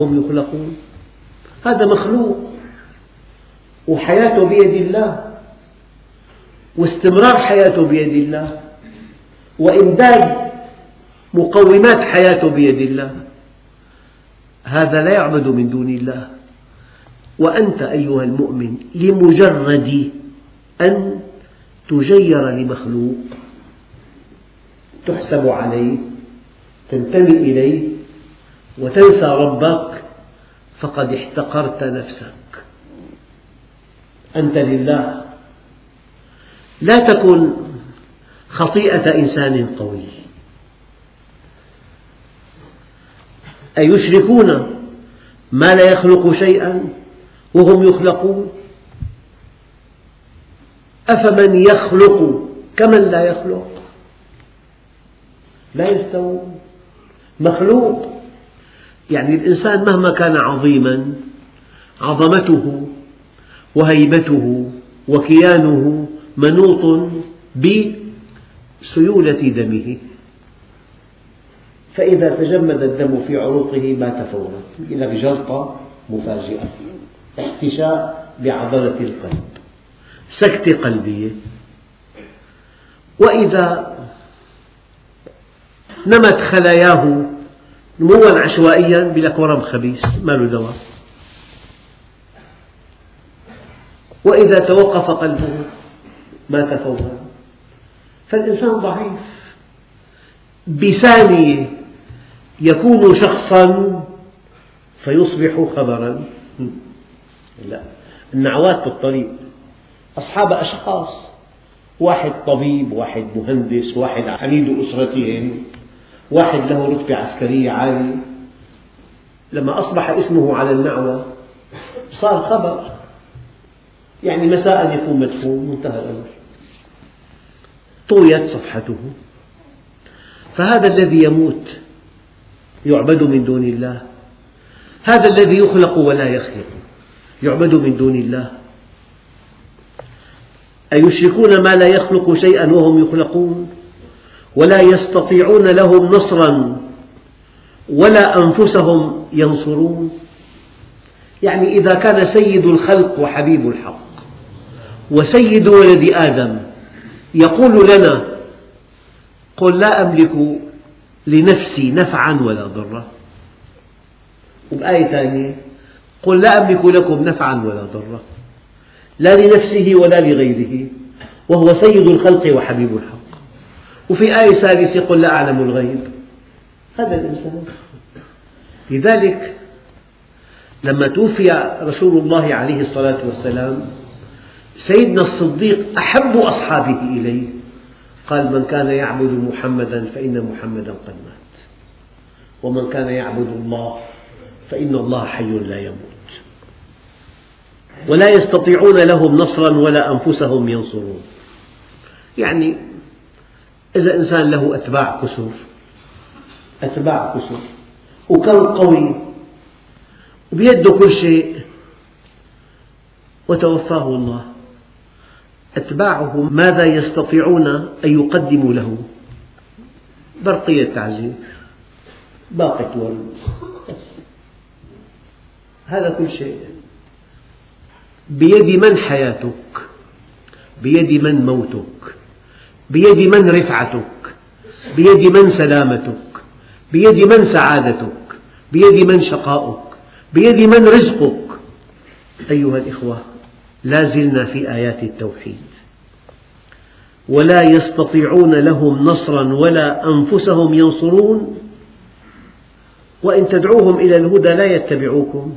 هم يخلقون. هذا مخلوق وحياته بيد الله، واستمرار حياته بيد الله، وإمداد مقومات حياته بيد الله. هذا لا يعبد من دون الله. وأنت أيها المؤمن لمجرد أن تجير لمخلوق تحسب عليه، تنتمي إليه وتنسى ربك، فقد احتقرت نفسك. أنت لله. لا تكن خطيئة إنسان قوي. أيشركون ما لا يخلق شيئا وهم يخلقون؟ أفمن يخلق كمن لا يخلق؟ لا يستوون. مخلوق يعني الإنسان مهما كان عظيما، عظمته وهيبته وكيانه منوط بسيولة دمه، فإذا تجمد الدم في عروقه مات فورا. يقول لك جلطة مفاجئة، احتشاء بعضلة القلب، سكتة قلبية. وإذا نمت خلاياه نموا عشوائيا يقول لك ورم خبيث ما له دواء. وإذا توقف قلبه مات فورا. فالإنسان ضعيف. بثانية يكون شخصا فيصبح خبرا. لا، النعوات بالطريق أصحاب أشخاص، واحد طبيب، واحد مهندس، واحد عميد أسرتهم، واحد له رتبة عسكرية عالية. لما أصبح اسمه على النعوة صار خبر، يعني مساء يكون مدفون، منتهى الأمر، طويت صفحته. فهذا الذي يموت يعبد من دون الله، هذا الذي يخلق ولا يخلق يعبد من دون الله. أيشركون ما لا يخلق شيئا وهم يخلقون ولا يستطيعون لهم نصرا ولا أنفسهم ينصرون. يعني إذا كان سيد الخلق وحبيب الحق وسيد ولد آدم يقول لنا قل لا أملك لنفسي نفعا ولا ضرا، وبآية ثانية قل لا أملك لكم نفعا ولا ضرا، لا لنفسه ولا لغيره، وهو سيد الخلق وحبيب الحق. وفي آية ثالثة قل لا أعلم الغيب. هذا الإنسان. لذلك لما توفي رسول الله عليه الصلاة والسلام سيدنا الصديق أحب أصحابه إليه قال من كان يعبد محمدا فإن محمدا قد مات، ومن كان يعبد الله فإن الله حي لا يموت. ولا يستطيعون لهم نصرا ولا أنفسهم ينصرون. يعني إذا إنسان له أتباع كثر وكان قوي وبيده كل شيء وتوفاه الله، أتباعه ماذا يستطيعون أن يقدموا له؟ برقية تعزيز، باقة ورد، هذا كل شيء. بيد من حياتك؟ بيد من موتك؟ بيد من رفعتك؟ بيد من سلامتك؟ بيد من سعادتك؟ بيد من شقاؤك؟ بيد من رزقك؟ أيها الإخوة، لا زلنا في آيات التوحيد. ولا يستطيعون لهم نصرا ولا أنفسهم ينصرون وإن تدعوهم إلى الهدى لا يتبعوكم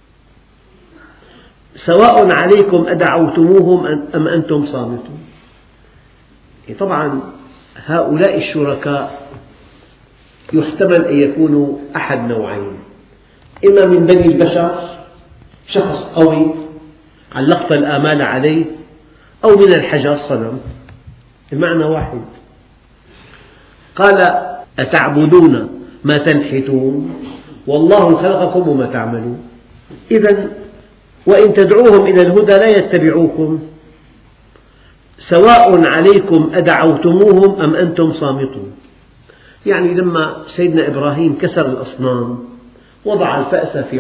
سواء عليكم أدعوتموهم أم أنتم صامتون. طبعا هؤلاء الشركاء يحتمل أن يكونوا أحد نوعين: إما من بني البشر شخص قوي علقت الآمال عليه، أو من الحجر صنم. المعنى واحد. قال أتعبدون ما تنحتون والله خلقكم وما تعملون. إذن وإن تدعوهم إلى الهدى لا يتبعوكم سواء عليكم أدعوتموهم أم أنتم صامتون. يعني لما سيدنا إبراهيم كسر الأصنام وضع الفأس في